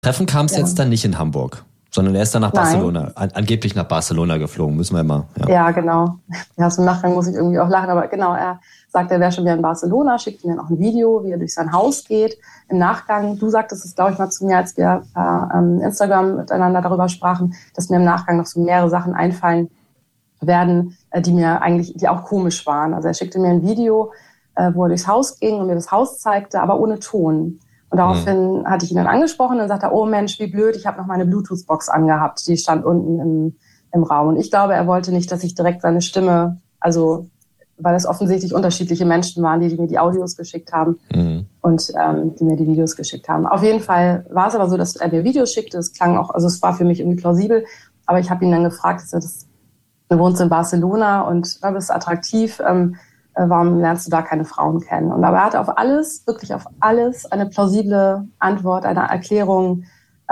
Treffen kam es jetzt dann nicht in Hamburg, sondern er ist dann nach Barcelona, angeblich nach Barcelona geflogen, müssen wir mal. Ja, genau. Ja, so im Nachgang muss ich irgendwie auch lachen, aber genau, er sagt, er wäre schon wieder in Barcelona, schickt mir dann auch ein Video, wie er durch sein Haus geht. Im Nachgang, du sagtest es, glaube ich, mal zu mir, als wir Instagram miteinander darüber sprachen, dass mir im Nachgang noch so mehrere Sachen einfallen werden, die auch komisch waren. Also er schickte mir ein Video, wo er durchs Haus ging und mir das Haus zeigte, aber ohne Ton. Und daraufhin hatte ich ihn dann angesprochen und sagte, oh Mensch, wie blöd, ich habe noch meine Bluetooth-Box angehabt, die stand unten im Raum. Und ich glaube, er wollte nicht, dass ich direkt seine Stimme, also weil es offensichtlich unterschiedliche Menschen waren, die mir die Audios geschickt haben und die mir die Videos geschickt haben. Auf jeden Fall war es aber so, dass er mir Videos schickte. Es klang auch, also es war für mich irgendwie plausibel, aber ich habe ihn dann gefragt, du wohnst in Barcelona und bist attraktiv, warum lernst du da keine Frauen kennen? Und aber er hatte auf alles, wirklich auf alles, eine plausible Antwort, eine Erklärung,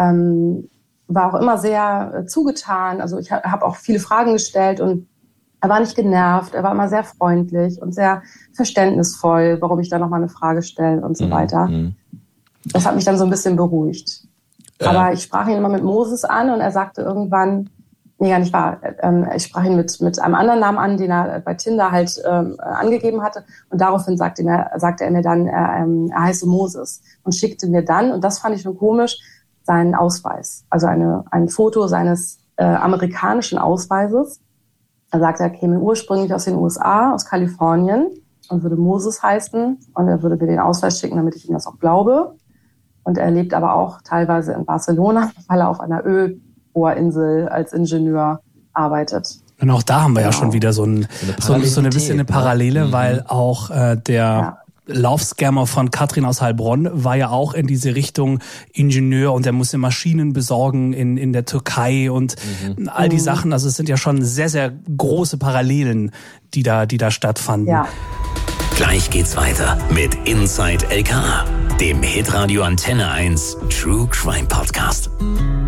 war auch immer sehr zugetan. Also ich habe auch viele Fragen gestellt und er war nicht genervt, er war immer sehr freundlich und sehr verständnisvoll, warum ich da nochmal eine Frage stelle und so weiter. Das hat mich dann so ein bisschen beruhigt. Aber ich sprach ihn immer mit Moses an und er sagte irgendwann, nee, gar nicht wahr, ich sprach ihn mit einem anderen Namen an, den er bei Tinder halt angegeben hatte. Und daraufhin sagte er mir dann, er heiße Moses und schickte mir dann, und das fand ich schon komisch, seinen Ausweis. Also ein Foto seines amerikanischen Ausweises. Er sagte, er käme ursprünglich aus den USA, aus Kalifornien und würde Moses heißen. Und er würde mir den Ausweis schicken, damit ich ihm das auch glaube. Und er lebt aber auch teilweise in Barcelona, weil er auf einer Ölbohrinsel als Ingenieur arbeitet. Und auch da haben wir ja schon wieder so ein bisschen eine Parallele, weil auch der Laufscammer von Katrin aus Heilbronn war ja auch in diese Richtung Ingenieur und der musste Maschinen besorgen in der Türkei und all die Sachen. Also es sind ja schon sehr, sehr große Parallelen, die da stattfanden. Ja. Gleich geht's weiter mit Inside LKA, dem Hitradio Antenne 1 True Crime Podcast.